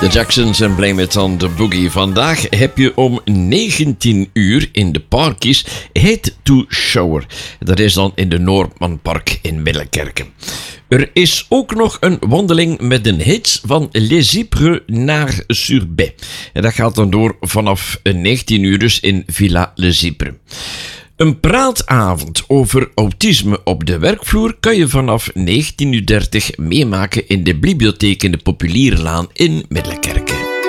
De Jacksons en Blame It on the Boogie. Vandaag heb je om 19 uur in de Parkies Head to Shower. Dat is dan in de Noordmanpark in Middelkerken. Er is ook nog een wandeling met een hits van Les Ypres naar Surbet. En dat gaat dan door vanaf 19 uur dus in Villa Les Ypres. Een praatavond over autisme op de werkvloer kan je vanaf 19:30 meemaken in de bibliotheek in de Populierenlaan in Middelkerken.